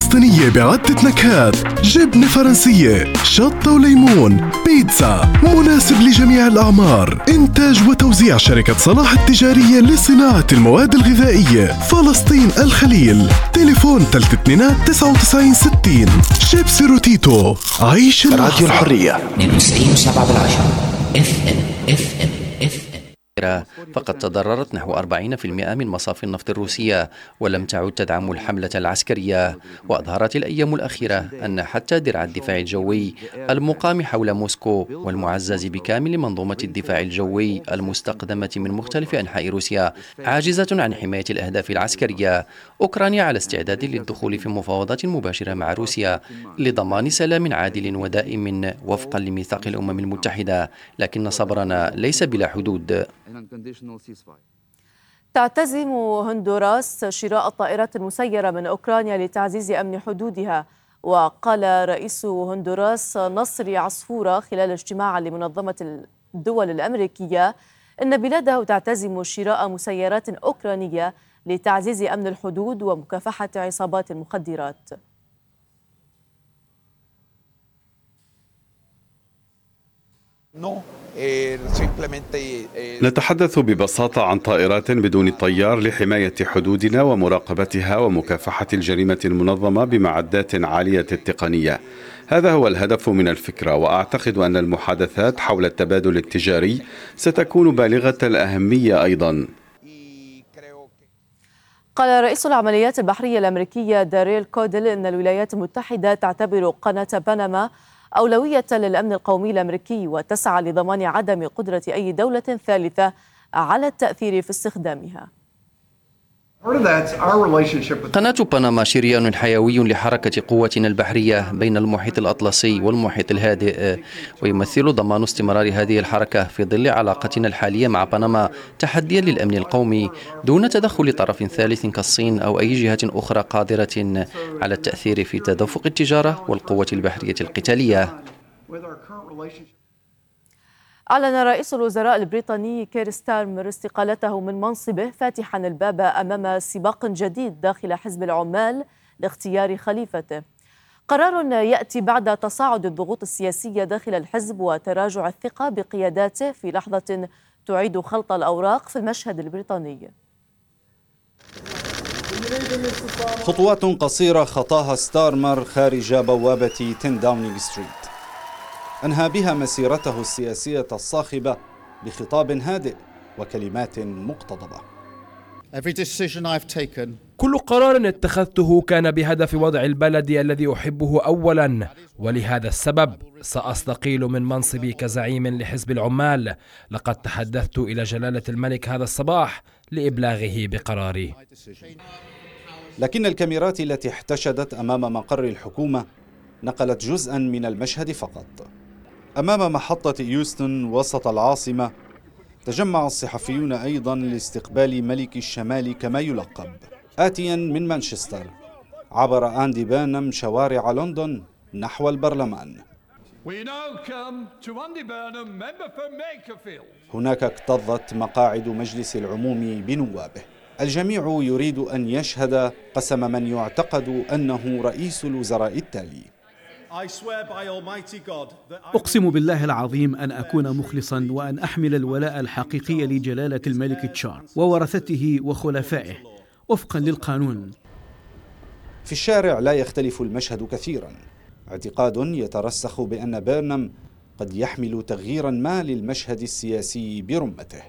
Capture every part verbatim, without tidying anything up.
فلسطينية بعدة نكهات، جبنة فرنسية، شطة وليمون، بيتزا، مناسب لجميع الأعمار. إنتاج وتوزيع شركة صلاح التجارية لصناعة المواد الغذائية، فلسطين الخليل. تليفون ثلاثة اثنين تسعة وتسعين ستين. شيبسي روتيتو، عيش راديو الحرية اثنين وتسعين سبعة بالعشرة اف ام اف ام اف ام. فقد تضررت نحو أربعين بالمئة من مصافي النفط الروسية ولم تعد تدعم الحملة العسكرية. وأظهرت الأيام الأخيرة أن حتى درع الدفاع الجوي المقام حول موسكو والمعزز بكامل منظومة الدفاع الجوي المستخدمة من مختلف أنحاء روسيا عاجزة عن حماية الأهداف العسكرية. أوكرانيا على استعداد للدخول في مفاوضات مباشرة مع روسيا لضمان سلام عادل ودائم وفقا لميثاق الأمم المتحدة، لكن صبرنا ليس بلا حدود. تعتزم هندوراس شراء الطائرات المسيرة من أوكرانيا لتعزيز أمن حدودها. وقال رئيس هندوراس نصر عصفورة خلال اجتماع لمنظمة الدول الأمريكية إن بلاده تعتزم شراء مسيرات أوكرانية لتعزيز أمن الحدود ومكافحة عصابات المخدرات. نتحدث ببساطة عن طائرات بدون طيار لحماية حدودنا ومراقبتها ومكافحة الجريمة المنظمة بمعدات عالية التقنية. هذا هو الهدف من الفكرة، وأعتقد أن المحادثات حول التبادل التجاري ستكون بالغة الأهمية أيضا. قال رئيس العمليات البحرية الأمريكية داريل كودل إن الولايات المتحدة تعتبر قناة بنما أولوية للأمن القومي الأمريكي وتسعى لضمان عدم قدرة أي دولة ثالثة على التأثير في استخدامها. قناة بنما شريان حيوي لحركة قوتنا البحرية بين المحيط الأطلسي والمحيط الهادئ، ويمثل ضمان استمرار هذه الحركة في ظل علاقتنا الحالية مع بنما تحديا للأمن القومي دون تدخل طرف ثالث كالصين أو أي جهة أخرى قادرة على التأثير في تدفق التجارة والقوة البحرية القتالية. أعلن رئيس الوزراء البريطاني كير ستارمر استقالته من منصبه فاتحا الباب أمام سباق جديد داخل حزب العمال لاختيار خليفته. قرار يأتي بعد تصاعد الضغوط السياسية داخل الحزب وتراجع الثقة بقياداته في لحظة تعيد خلط الأوراق في المشهد البريطاني. خطوات قصيرة خطاها ستارمر خارج بوابة عشرة داونينغ ستريت، أنهى بها مسيرته السياسية الصاخبة بخطاب هادئ وكلمات مقتضبة. كل قرار اتخذته كان بهدف وضع البلد الذي أحبه أولا، ولهذا السبب سأستقيل من منصبي كزعيم لحزب العمال. لقد تحدثت إلى جلالة الملك هذا الصباح لإبلاغه بقراري. لكن الكاميرات التي احتشدت أمام مقر الحكومة نقلت جزءا من المشهد فقط. أمام محطة يوستن وسط العاصمة تجمع الصحفيون أيضا لاستقبال ملك الشمال كما يلقب. آتيا من مانشستر عبر أندي بيرنام شوارع لندن نحو البرلمان. هناك اكتظت مقاعد مجلس العموم بنوابه. الجميع يريد أن يشهد قسم من يعتقد أنه رئيس الوزراء التالي. أقسم بالله العظيم أن أكون مخلصا وأن أحمل الولاء الحقيقي لجلالة الملك تشارلز وورثته وخلفائه وفقا للقانون. في الشارع لا يختلف المشهد كثيرا. اعتقاد يترسخ بأن بيرنام قد يحمل تغييرا ما للمشهد السياسي برمته.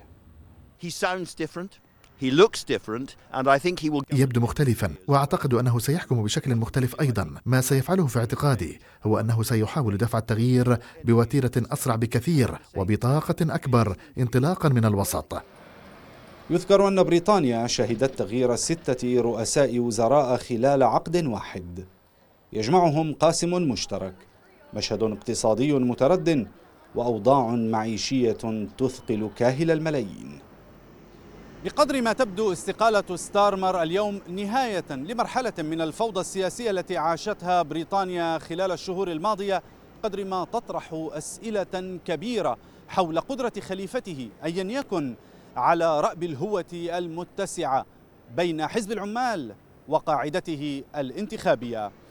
يبدو مختلفا، وأعتقد أنه سيحكم بشكل مختلف أيضا. ما سيفعله في اعتقادي هو أنه سيحاول دفع التغيير بوتيرة أسرع بكثير وبطاقة أكبر انطلاقا من الوسط. يذكر أن بريطانيا شهدت تغيير ستة رؤساء وزراء خلال عقد واحد يجمعهم قاسم مشترك، مشهد اقتصادي مترد وأوضاع معيشية تثقل كاهل الملايين. بقدر ما تبدو استقالة ستارمر اليوم نهاية لمرحلة من الفوضى السياسية التي عاشتها بريطانيا خلال الشهور الماضية، قدر ما تطرح أسئلة كبيرة حول قدرة خليفته أيا يكن على رأب الهوة المتسعة بين حزب العمال وقاعدته الانتخابية.